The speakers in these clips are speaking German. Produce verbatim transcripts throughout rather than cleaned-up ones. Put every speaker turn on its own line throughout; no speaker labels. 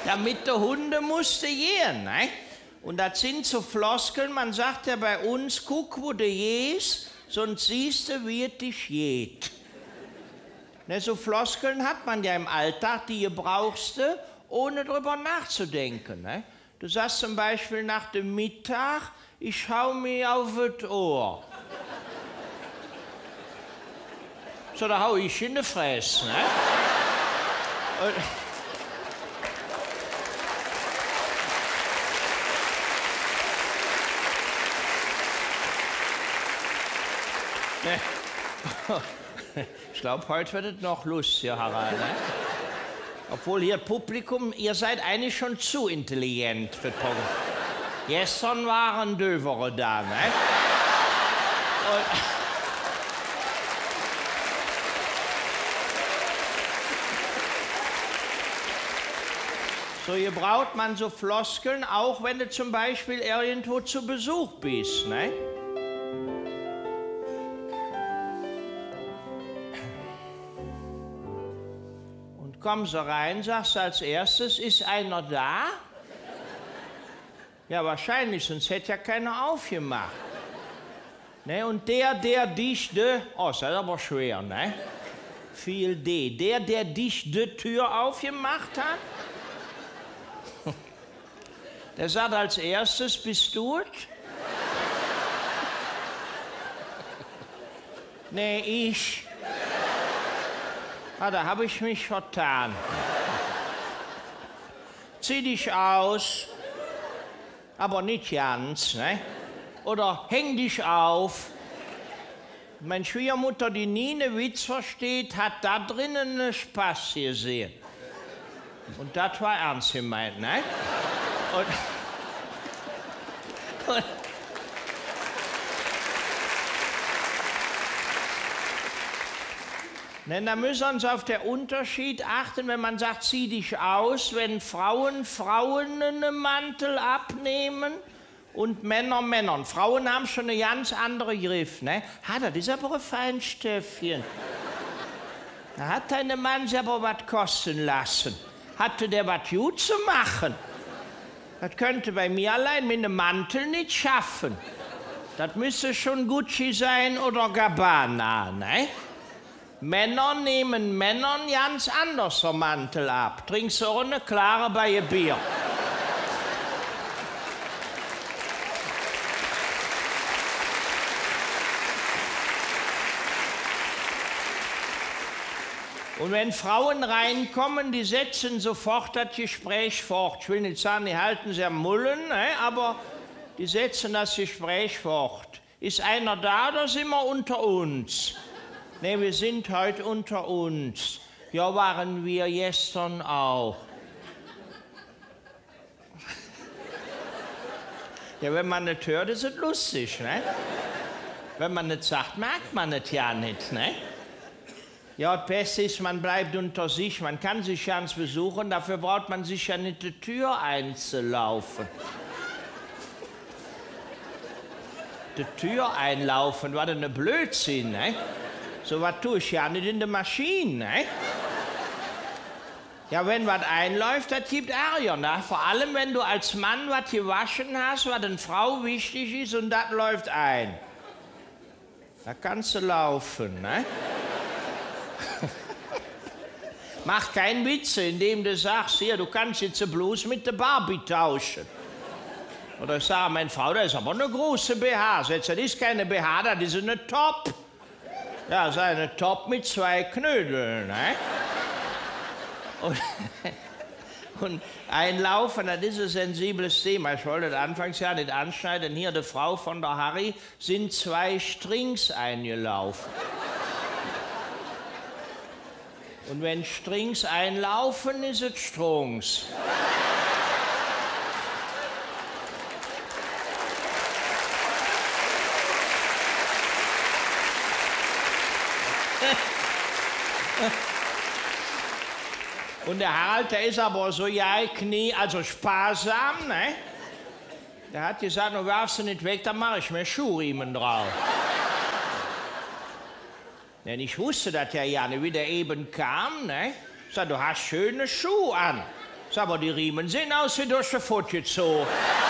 Ja, mit den Hunden musste gehen, ne? Und das sind so Floskeln, man sagt ja bei uns, guck, wo du gehst, sonst siehst du, wie es dich geht. Ne, so Floskeln hat man ja im Alltag, die brauchst du, ohne drüber nachzudenken. Ne? Du sagst zum Beispiel nach dem Mittag, ich schau mir auf das Ohr. So, da hau ich in die Fresse. Ne? Und ich glaube, heute wird es noch lustiger, Harald. Ne? Obwohl hier Publikum, ihr seid eigentlich schon zu intelligent für das Programm. Gestern waren Dövere da, ne? Und so, hier braucht man so Floskeln, auch wenn du zum Beispiel irgendwo zu Besuch bist, ne? Kommst du rein, sagst du als erstes, ist einer da? Ja, wahrscheinlich, sonst hätte ja keiner aufgemacht. Ne, und der, der dich de... Oh, das ist aber schwer, ne? Viel D. Der, der dich de Tür aufgemacht hat? Der sagt als erstes, bist du es? Nee, ich... Ah, da habe ich mich vertan. Zieh dich aus, aber nicht ganz, ne? Oder häng dich auf. Meine Schwiegermutter, die nie einen Witz versteht, hat da drinnen einen Spaß gesehen. Und das war ernst gemeint, ne? Und, und Denn da müssen wir uns auf den Unterschied achten, wenn man sagt, zieh dich aus, wenn Frauen Frauen einen Mantel abnehmen und Männer Männern. Frauen haben schon einen ganz anderen Griff, ne? Ha, das ist aber ein Feinstöffchen. Da hat dein Mann sich aber was kosten lassen. Hatte der was gut zu machen? Das könnte bei mir allein mit einem Mantel nicht schaffen. Das müsste schon Gucci sein oder Gabbana, ne? Männer nehmen Männern ganz anders den Mantel ab. Trinkst du auch eine klare bei ein Bier. Und wenn Frauen reinkommen, die setzen sofort das Gespräch fort. Ich will nicht sagen, die halten sie am Mullen, ne? Aber die setzen das Gespräch fort. Ist einer da oder sind wir unter uns? Nee, wir sind heute unter uns. Ja, waren wir gestern auch. Ja, wenn man nicht hört, ist es lustig, ne? Wenn man nicht sagt, merkt man es ja nicht, ne? Ja, das Beste ist, man bleibt unter sich. Man kann sich ganz besuchen, dafür braucht man sich ja nicht die Tür einzulaufen. Die Tür einlaufen, war das eine Blödsinn, ne? So was tue ich ja nicht in der Maschine, ne? Ja, wenn was einläuft, das gibt Ärger, ne? Vor allem, wenn du als Mann was gewaschen hast, was eine Frau wichtig ist und das läuft ein. Da kannst du laufen, ne? Mach keinen Witz, indem du sagst, hier, du kannst jetzt bloß mit der Barbie tauschen. Oder ich sage, meine Frau, das ist aber eine große B H. Das ist keine B H, das ist eine Top. Ja, das ist eine Top mit zwei Knödeln, ne? Und, und einlaufen, das ist ein sensibles Thema. Ich wollte das anfangs ja nicht anschneiden. Hier, die Frau von der Harry, sind zwei Strings eingelaufen. Und wenn Strings einlaufen, ist es Strunks. Und der Harald, der ist aber so, ja, Knie, also sparsam, ne? Der hat gesagt, du werfst du nicht weg, dann mache ich mir Schuhriemen drauf. Denn ich wusste das ja ja nicht, wie der eben kam, ne? Ich sag, du hast schöne Schuhe an. Sag mal, die Riemen sehen aus wie durch die Futt gezogen.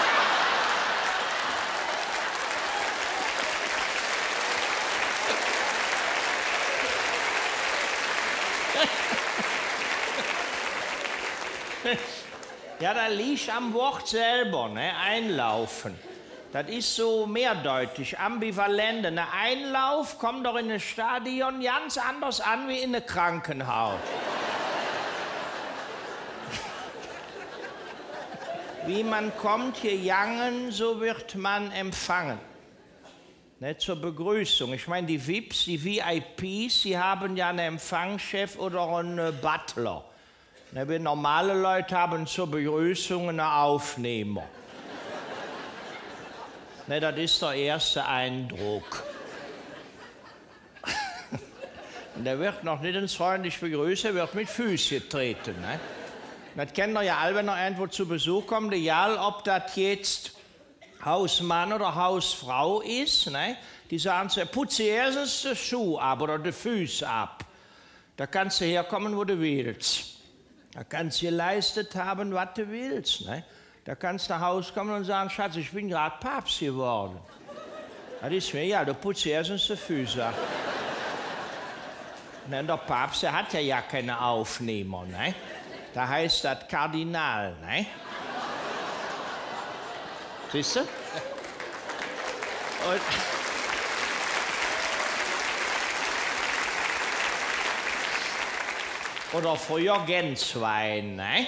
Ja, da liegt am Wort selber, ne? Einlaufen. Das ist so mehrdeutig, ambivalent. Ein Einlauf kommt doch in ein Stadion ganz anders an wie in ein Krankenhaus. Wie man kommt gegangen, so wird man empfangen. Ne, zur Begrüßung. Ich meine, die V I Ps, die V I Ps, die haben ja einen Empfangschef oder einen Butler. Ne, wir normale Leute haben zur Begrüßung einen Aufnehmer. Ne, das ist der erste Eindruck. Der wird noch nicht ins freundlich begrüßen, wird mit Füßen getreten. Ne? Das kennt ihr ja alle, wenn ihr irgendwo zu Besuch kommt, egal ob das jetzt Hausmann oder Hausfrau ist. Ne? Die sagen zu, putze erst den Schuh ab oder die Füße ab. Da kannst du herkommen, wo du willst. Da kannst du geleistet haben, was du willst. Ne? Da kannst du nach Hause kommen und sagen, Schatz, ich bin gerade Papst geworden. Das ist mir, ja, du putzt erstens die Füße ab. Und der Papst, der hat ja, ja keine Aufnehmer. Ne? Da heißt das Kardinal. Ne? Siehst du? Und oder früher Gänswein. Ne?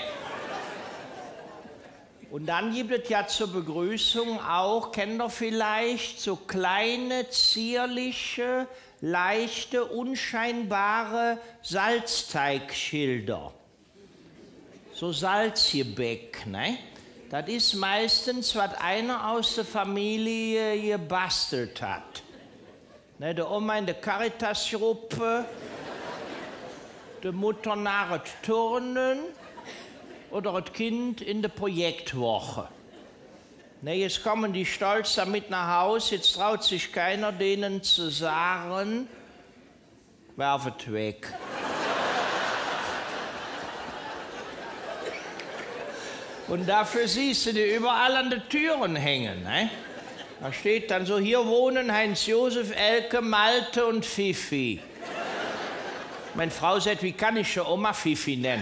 Und dann gibt es ja zur Begrüßung auch, kennt ihr vielleicht, so kleine, zierliche, leichte, unscheinbare Salzteigschilder. So Salzgebäck, ne? Das ist meistens, was einer aus der Familie gebastelt hat. Ne, der Oma in der Caritas-Gruppe, die Mutter nach das Turnen oder das Kind in der Projektwoche. Ne, jetzt kommen die stolz damit nach Hause, jetzt traut sich keiner denen zu sagen, werfet weg. Und dafür siehst du die überall an den Türen hängen. Ne? Da steht dann so, hier wohnen Heinz-Josef, Elke, Malte und Fifi. Meine Frau sagt, wie kann ich schon Oma Fifi nennen?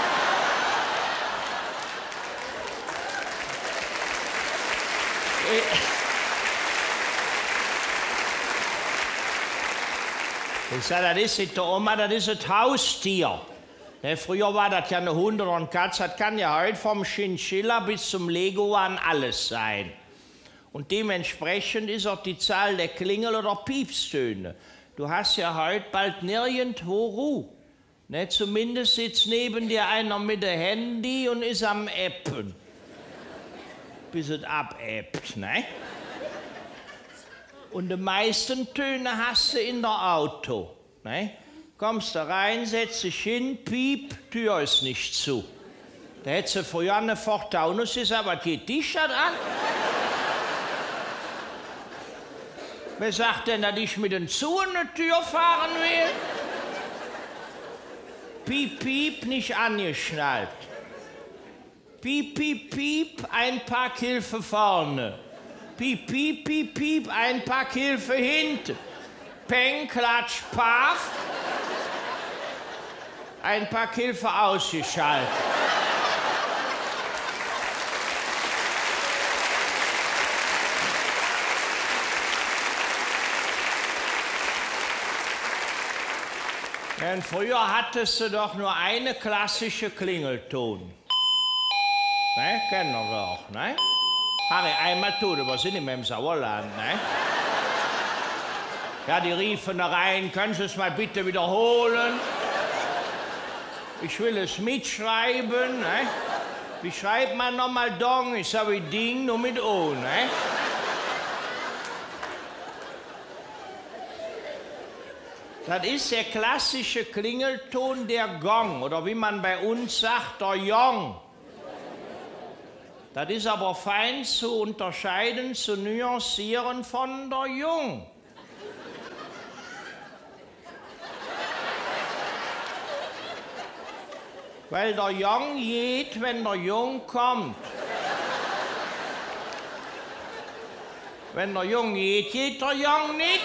Ich sage, das ist nicht der Oma, das ist das Haustier. Ne, früher war das ja eine Hund oder ein Katz, das kann ja heute vom Chinchilla bis zum Leguan alles sein. Und dementsprechend ist auch die Zahl der Klingel- oder Piepstöne. Du hast ja heute bald nirgendwo Ruhe. Ne, zumindest sitzt neben dir einer mit dem Handy und ist am Appen. Bis es abebbt, ne? Und die meisten Töne hast du in der Auto, ne? Kommst du rein, setzt dich hin, piep, Tür ist nicht zu. Da hättest du früher eine Ford Taunus gesagt, was geht dich das an? Wer sagt denn, dass ich mit den Zu in die Tür fahren will? Piep, piep, nicht angeschnallt. Piep, piep, piep, ein Pack Hilfe vorne. Piep, piep, piep, piep, ein Pack Hilfe hinten. Peng, klatsch, paf. Ein Pack Hilfe ausgeschaltet. Denn früher hattest du doch nur eine klassische Klingelton. Ne? Kennen wir doch, ne? Harry, einmal tun, wir sind immer im Sauerland, ne? Ja, die riefen da rein, können Sie es mal bitte wiederholen? Ich will es mitschreiben, ne? Wie schreibt man nochmal Dong? Ich sage wie Ding, nur mit O, ne? Das ist der klassische Klingelton, der Gong, oder wie man bei uns sagt, der Jong. Das ist aber fein zu unterscheiden, zu nuancieren von der Jung. Weil der Jung geht, wenn der Jung kommt. Wenn der Jung geht, geht der Jung nicht.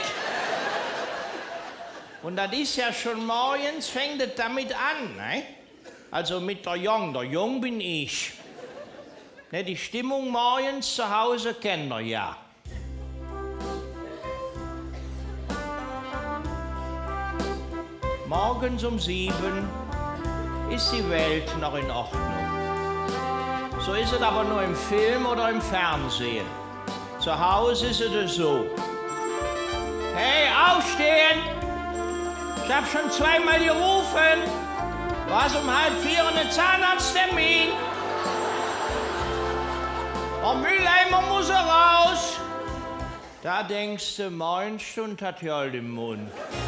Und das ist ja schon morgens, fängt es damit an, ne? Also mit der Jung. Der Jung bin ich. Ne, die Stimmung morgens zu Hause kennt ihr ja. Morgens um sieben ist die Welt noch in Ordnung. So ist es aber nur im Film oder im Fernsehen. Zu Hause ist es so. Hey, aufstehen! Ich hab schon zweimal gerufen. Was um halb vier ein Zahnarzttermin? Der Mülleimer muss raus. Da denkst du, Moin Stund hat ja im Mund.